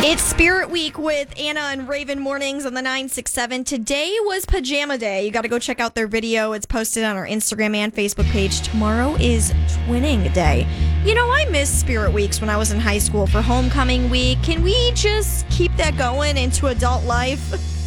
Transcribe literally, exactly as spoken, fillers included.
It's Spirit Week with Anna and Raven mornings on the nine six seven. Today was Pajama Day. You got to go check out their video. It's posted on our Instagram and Facebook page. Tomorrow is Twinning Day. You know, I miss Spirit Weeks when I was in high school for homecoming week. Can we just keep that going into adult life?